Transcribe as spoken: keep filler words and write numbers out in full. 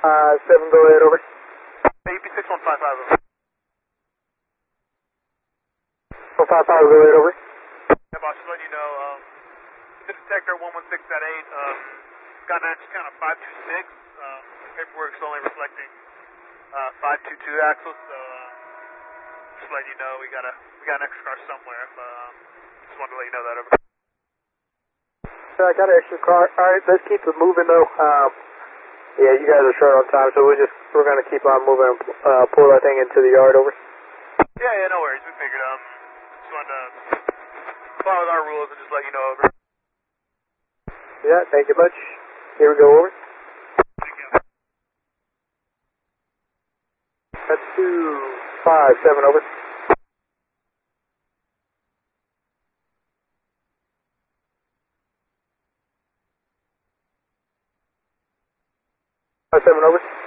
Uh, seven, go ahead, over. A P six one five five, over. one five five, go ahead, over. Yeah, boss, just letting you know, um, the detector one one six point eight, um, got an axis count of five two six, um, paperwork's only reflecting, uh, five two two axles, so, uh, just letting you know, we got a, we got an extra car somewhere, but, um, just wanted to let you know that, over. I got an extra car. Alright, let's keep it moving though. Um, yeah, you guys are short on time, so we're just, we're gonna keep on moving and, uh, pull that thing into the yard, over. Yeah, yeah, no worries, we figured, um, just wanted to follow our rules and just let you know, over. Yeah, thank you much. Here we go, over. Thank you. That's two, five, seven, over. Five, seven, over.